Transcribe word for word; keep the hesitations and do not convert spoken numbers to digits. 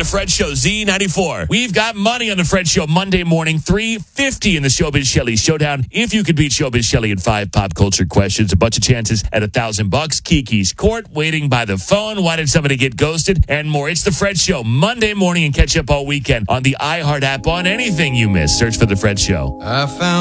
Fred Show, Z ninety-four. We've got money on the Fred Show Monday morning, three fifty in the Showbiz Shelley Showdown. If you could beat Showbiz Shelley in five pop culture questions, a bunch of chances at a thousand bucks. Kiki's Court, waiting by the phone. Why did somebody get ghosted? And more. It's the Fred Show Monday morning, and catch up all weekend on the iHeart app on anything you miss. Search for the Fred Show. I found